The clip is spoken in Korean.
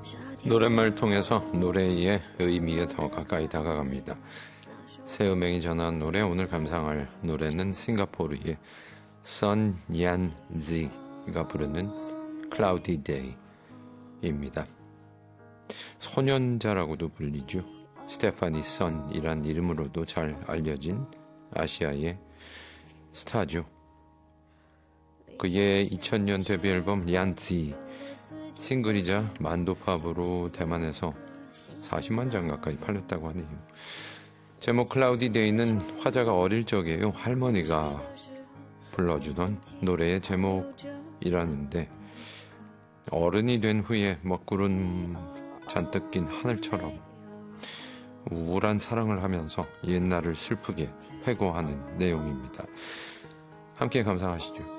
노랫말을 통해서 노래의 의미에 더 가까이 다가갑니다. 새 음행이 전한 노래, 오늘 감상할 노래는 싱가포르의 선 얀지가 부르는 Cloudy Day입니다. 소년자라고도 불리죠. 스테파니 선이란 이름으로도 잘 알려진 아시아의 스타죠. 그의 2000년 데뷔 앨범 얀지 싱글이자 만도팝으로 대만에서 40만 장 가까이 팔렸다고 하네요. 제목 클라우디 데이는 화자가 어릴 적에요. 할머니가 불러주던 노래의 제목이라는데 어른이 된 후에 먹구름 잔뜩 낀 하늘처럼 우울한 사랑을 하면서 옛날을 슬프게 회고하는 내용입니다. 함께 감상하시죠.